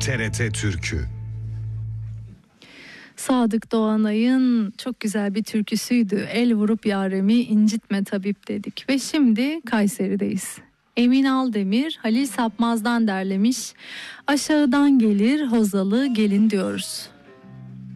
TRT Türkü. Sadık Doğanay'ın çok güzel bir türküsüydü. El vurup yaremi incitme tabip dedik. Ve şimdi Kayseri'deyiz. Emin Aldemir, Halil Sapmaz'dan derlemiş. Aşağıdan gelir Hozalı gelin diyoruz.